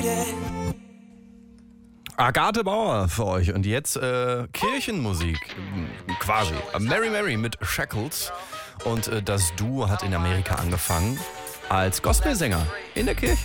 Agathe Bauer für euch und jetzt Kirchenmusik quasi. Mary Mary mit Shackles und das Duo hat in Amerika angefangen als Gospelsänger in der Kirche.